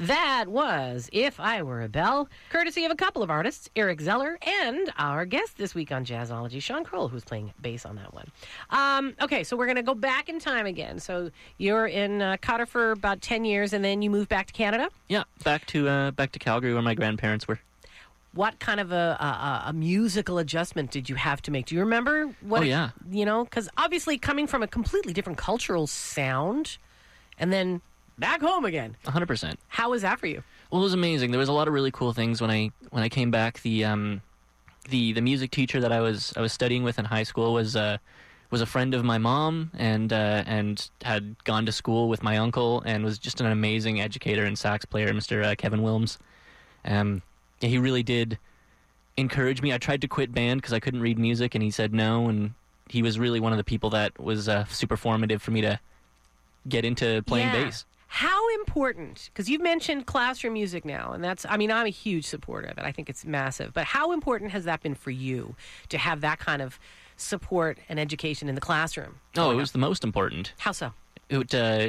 That was If I Were a Bell, courtesy of a couple of artists, Eric Zeller and our guest this week on Jazzology, Sean Kroll, who's playing bass on that one. Okay, so we're going to go back in time again. So you're in Qatar for about 10 years, and then you moved back to Canada? Yeah, back to Calgary where my grandparents were. What kind of a musical adjustment did you have to make? Do you remember? Yeah. Because obviously coming from a completely different cultural sound and then back home again. 100%. How was that for you? Well, it was amazing. There was a lot of really cool things when I came back. The music teacher that I was studying with in high school was a friend of my mom and had gone to school with my uncle and was just an amazing educator and sax player, Mr. Kevin Wilms. He really did encourage me. I tried to quit band because I couldn't read music, and he said no, and he was really one of the people that was super formative for me to get into playing bass. How important, because you've mentioned classroom music now, and I'm a huge supporter of it. I think it's massive. But how important has that been for you to have that kind of support and education in the classroom? Oh, it was the most important. How so?